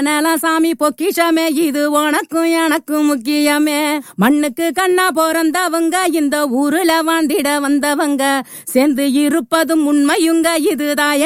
சாமி பொக்கிஷமே இது உனக்கும் எனக்கும் முக்கியமே. மண்ணுக்கு கண்ணா பிறந்தவங்க இந்த ஊருல வாழ்ந்திட வந்தவங்க சேர்ந்து இருப்பதும் உண்மையுங்க இதுதான்